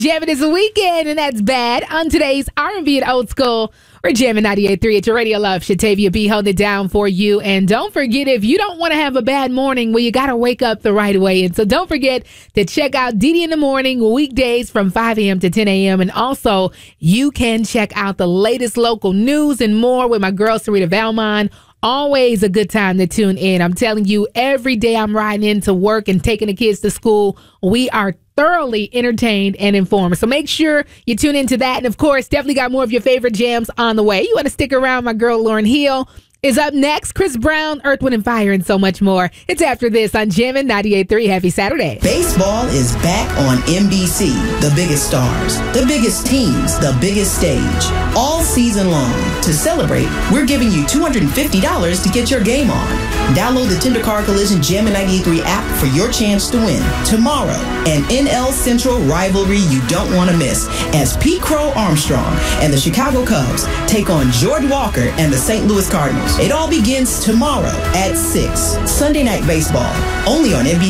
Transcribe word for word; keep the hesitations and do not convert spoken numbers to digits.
Jamming is a weekend, and that's bad. On today's R and B and Old School, we're jamming ninety-eight point three at your radio love. Shatavia B holding it down for you. And don't forget, if you don't want to have a bad morning, well, you got to wake up the right way. And so don't forget to check out Didi in the Morning weekdays from five a.m. to ten a.m. And also, you can check out the latest local news and more with my girl, Sarita Valmon. Always a good time to tune in. I'm telling you, every day I'm riding into work and taking the kids to school, we are thoroughly entertained and informed. So make sure you tune into that. And of course, definitely got more of your favorite jams on the way. You want to stick around. My girl, Lauryn Hill, is up next. Chris Brown, Earth, Wind and Fire, and so much more. It's after this on Jammin' ninety-eight point three. Happy Saturday. Baseball is back on N B C. The biggest stars, the biggest teams, the biggest stage, all season long. To celebrate, we're giving you two hundred fifty dollars to get your game on. Download the Tender Car Collision Jammin' ninety-eight point three app for your chance to win. Tomorrow, an N L Central rivalry you don't want to miss as Pete Crow Armstrong and the Chicago Cubs take on George Walker and the Saint Louis Cardinals. It all begins tomorrow at six. Sunday Night Baseball, only on N B C.